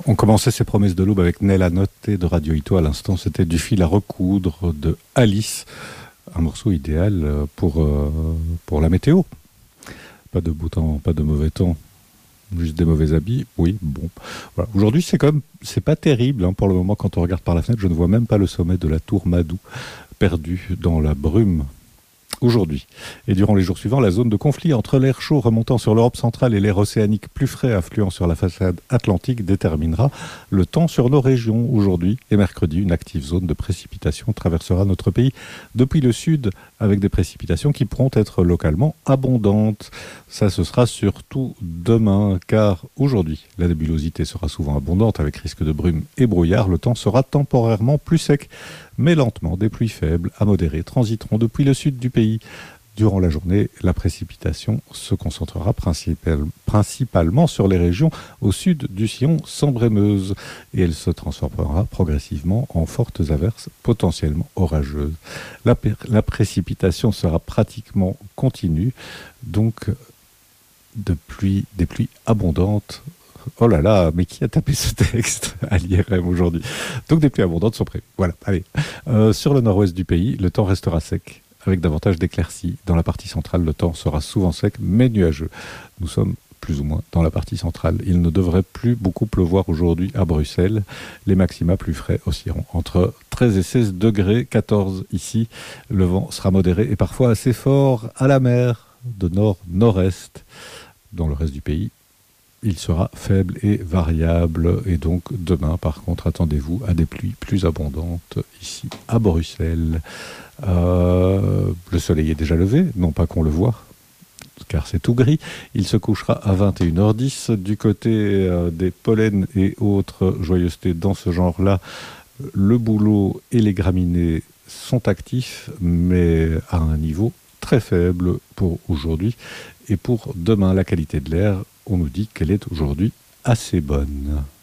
On commençait ces promesses de l'aube avec Nella Notte de Radio Ito. À l'instant, c'était du fil à recoudre de Alice. Un morceau idéal pour la météo. Pas de beau temps, pas de mauvais temps. Juste des mauvais habits, oui, bon. Voilà. Aujourd'hui, c'est pas terrible hein, pour le moment. Quand on regarde par la fenêtre, je ne vois même pas le sommet de la tour Madou, perdu dans la brume. Aujourd'hui. Et durant les jours suivants, la zone de conflit entre l'air chaud remontant sur l'Europe centrale et l'air océanique plus frais affluant sur la façade atlantique déterminera le temps sur nos régions. Aujourd'hui et mercredi, une active zone de précipitation traversera notre pays depuis le sud avec des précipitations qui pourront être localement abondantes. Ça, ce sera surtout demain, car aujourd'hui, la nébulosité sera souvent abondante avec risque de brume et brouillard. Le temps sera temporairement plus sec. Mais lentement, des pluies faibles à modérées transiteront depuis le sud du pays. Durant la journée, la précipitation se concentrera principalement sur les régions au sud du sillon Sambre-et-Meuse et elle se transformera progressivement en fortes averses potentiellement orageuses. La précipitation sera pratiquement continue, donc des pluies abondantes. Oh là là, mais qui a tapé ce texte à l'IRM aujourd'hui? Donc des pluies abondantes sont prévues. Voilà, allez. Sur le nord-ouest du pays, le temps restera sec, avec davantage d'éclaircies. Dans la partie centrale, le temps sera souvent sec, mais nuageux. Nous sommes plus ou moins dans la partie centrale. Il ne devrait plus beaucoup pleuvoir aujourd'hui à Bruxelles. Les maxima plus frais oscilleront entre 13 et 16 degrés, 14 ici. Le vent sera modéré et parfois assez fort à la mer, de nord-nord-est. Dans le reste du pays, il sera faible et variable. Et donc, demain, par contre, attendez-vous à des pluies plus abondantes ici à Bruxelles. Le soleil est déjà levé, non pas qu'on le voit, car c'est tout gris. Il se couchera à 21h10. Du côté des pollens et autres joyeusetés dans ce genre-là, le bouleau et les graminées sont actifs, mais à un niveau très faible pour aujourd'hui. Et pour demain, la qualité de l'air, on nous dit qu'elle est aujourd'hui assez bonne.